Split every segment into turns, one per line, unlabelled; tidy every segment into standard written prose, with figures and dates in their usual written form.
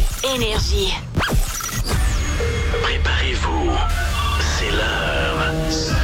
Énergie.
Préparez-vous, c'est l'heure.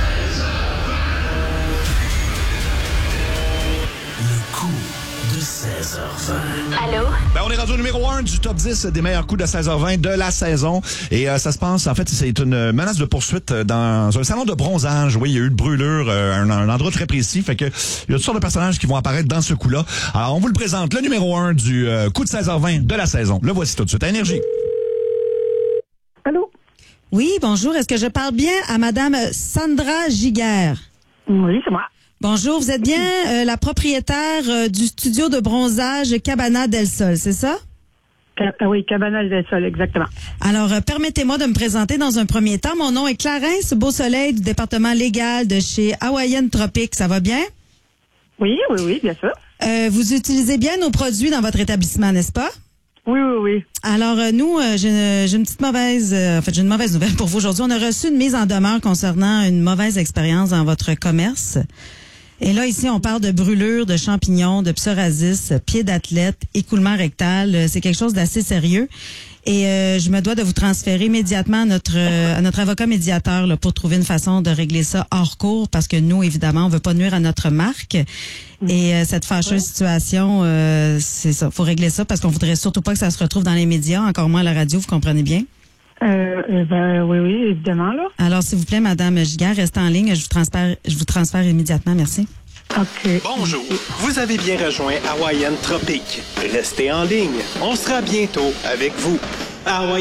Le coup de 16h20.
Allô?
Ben, on est rendu au numéro 1 du top 10 des meilleurs coups de 16h20 de la saison. Et ça se passe, en fait, c'est une menace de poursuite dans un salon de bronzage. Oui, il y a eu une brûlure, un endroit très précis. Fait que il y a toutes sortes de personnages qui vont apparaître dans ce coup-là. Alors, on vous le présente, le numéro 1 du coup de 16h20 de la saison. Le voici tout de suite à Énergie.
Allô?
Oui, bonjour. Est-ce que je parle bien à Madame Sandra Giguère?
Oui, c'est moi.
Bonjour, vous êtes bien la propriétaire du studio de bronzage Cabana del Sol, c'est ça?
Oui, Cabana del Sol, exactement.
Alors, permettez-moi de me présenter dans un premier temps. Mon nom est Clarence Beausoleil du département légal de chez Hawaiian Tropic. Ça va bien?
Oui, bien sûr.
Vous utilisez bien nos produits dans votre établissement, n'est-ce pas?
Oui.
Alors, nous, j'ai une petite mauvaise... j'ai une mauvaise nouvelle pour vous aujourd'hui. On a reçu une mise en demeure concernant une mauvaise expérience dans votre commerce. Et là, ici, on parle de brûlure, de champignons, de psoriasis, pieds d'athlète, écoulement rectal. C'est quelque chose d'assez sérieux. Et je me dois de vous transférer immédiatement à notre avocat médiateur là, pour trouver une façon de régler ça hors cours, parce que nous, évidemment, on veut pas nuire à notre marque. Et cette fâcheuse situation, c'est ça. Faut régler ça parce qu'on voudrait surtout pas que ça se retrouve dans les médias, encore moins à la radio, vous comprenez bien?
Oui, évidemment, là.
Alors, s'il vous plaît, Madame Giguère, restez en ligne. Je vous transfère immédiatement. Merci.
OK.
Bonjour, vous avez bien rejoint Hawaiian Tropic. Restez en ligne, on sera bientôt avec vous.